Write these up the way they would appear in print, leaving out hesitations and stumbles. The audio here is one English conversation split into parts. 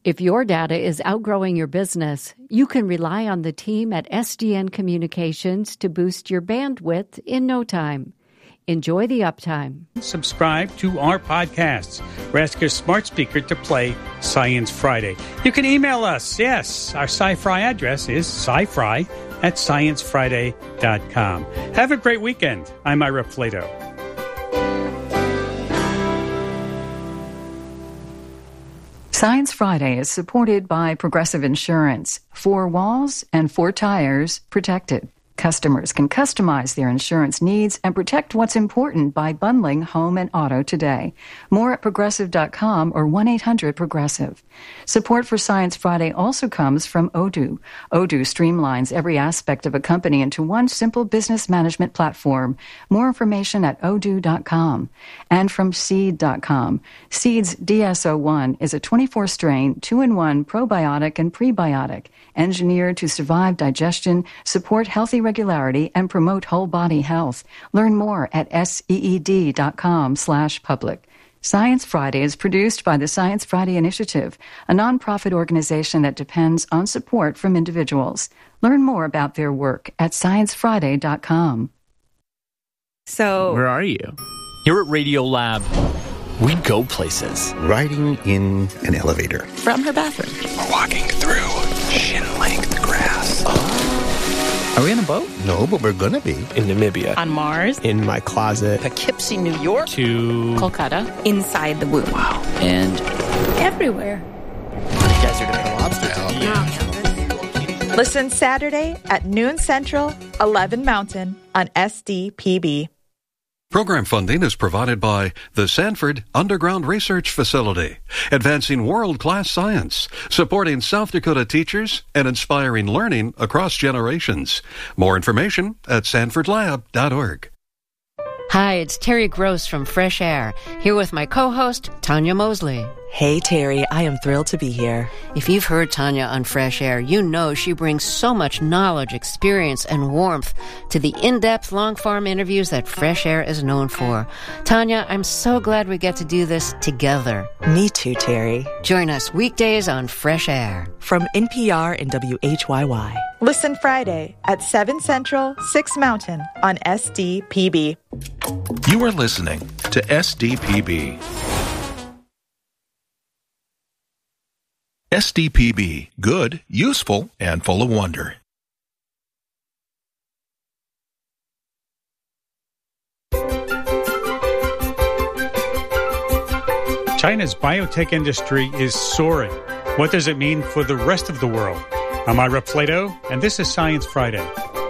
If your data is outgrowing your business, you can rely on the team at SDN Communications to boost your bandwidth in no time. Enjoy the uptime. Subscribe to our podcasts or ask your smart speaker to play Science Friday. You can email us. Yes, our Sci-Fri address is scifri@sciencefriday.com. Have a great weekend. I'm Ira Flato. Science Friday is supported by Progressive Insurance. 4 walls and 4 tires protected. Customers can customize their insurance needs and protect what's important by bundling home and auto today. More at Progressive.com or 1-800-PROGRESSIVE. Support for Science Friday also comes from Odoo. Odoo streamlines every aspect of a company into one simple business management platform. More information at Odoo.com. And from Seed.com. Seed's DSO1 is a 24-strain, 2-in-1 probiotic and prebiotic, engineered to survive digestion, support healthy regularity, and promote whole body health. Learn more at seed.com/public. Science Friday is produced by the Science Friday Initiative, a nonprofit organization that depends on support from individuals. Learn more about their work at sciencefriday.com. So, where are you? Here at Radio-Lab, we go places. Riding in an elevator. From her bathroom. We're walking through shin-length grass. Are we on a boat? No, but we're gonna be. In Namibia. On Mars. In my closet. Poughkeepsie, New York. To Kolkata. Inside the womb. Wow. And everywhere. You guys are doing lobster talk. Yeah. Listen Saturday at noon Central, 11 Mountain on SDPB. Program funding is provided by the Sanford Underground Research Facility, advancing world-class science, supporting South Dakota teachers, and inspiring learning across generations. More information at sanfordlab.org. Hi, it's Terry Gross from Fresh Air, here with my co-host, Tanya Mosley. Hey, Terry, I am thrilled to be here. If you've heard Tanya on Fresh Air, you know she brings so much knowledge, experience, and warmth to the in-depth long-form interviews that Fresh Air is known for. Tanya, I'm so glad we get to do this together. Me too, Terry. Join us weekdays on Fresh Air. From NPR and WHYY. Listen Friday at 7 Central, 6 Mountain on SDPB. You are listening to SDPB. SDPB, good, useful, and full of wonder. China's biotech industry is soaring. What does it mean for the rest of the world? I'm Ira Flato, and this is Science Friday.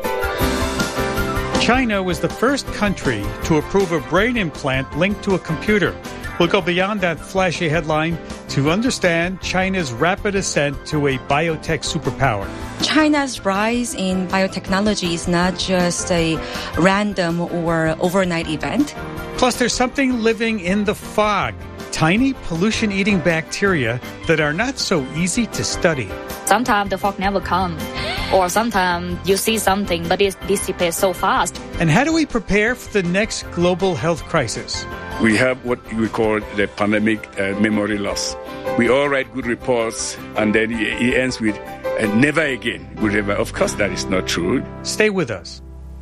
China was the first country to approve a brain implant linked to a computer. We'll go beyond that flashy headline to understand China's rapid ascent to a biotech superpower. China's rise in biotechnology is not just a random or overnight event. Plus, there's something living in the fog, tiny pollution-eating bacteria that are not so easy to study. Sometimes the fog never comes, or sometimes you see something, but it dissipates so fast. And how do we prepare for the next global health crisis? We have what we call the pandemic memory loss. We all write good reports, and then it ends with, never again. Of course, that is not true. Stay with us.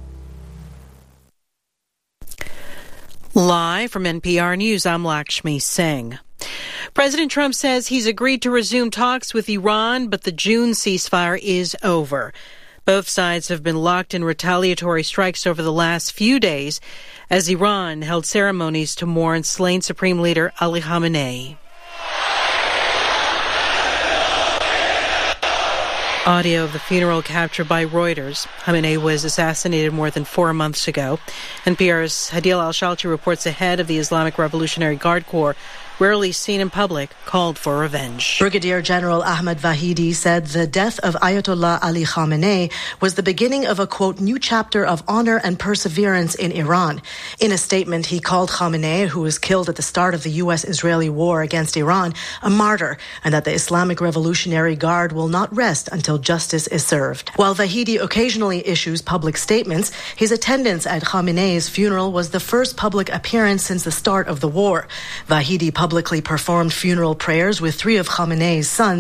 Live from NPR News, I'm Lakshmi Singh. President Trump says he's agreed to resume talks with Iran, but the June ceasefire is over. Both sides have been locked in retaliatory strikes over the last few days as Iran held ceremonies to mourn slain Supreme Leader Ali Khamenei. Audio of the funeral captured by Reuters. Khamenei was assassinated more than 4 months ago. NPR's Hadil Al-Shalchi reports the head of the Islamic Revolutionary Guard Corps, rarely seen in public, called for revenge. Brigadier General Ahmad Vahidi said the death of Ayatollah Ali Khamenei was the beginning of a, quote, new chapter of honor and perseverance in Iran. In a statement, he called Khamenei, who was killed at the start of the U.S.-Israeli war against Iran, a martyr, and that the Islamic Revolutionary Guard will not rest until justice is served. While Vahidi occasionally issues public statements, his attendance at Khamenei's funeral was the first public appearance since the start of the war. Vahidi publicly performed funeral prayers with 3 of Khamenei's sons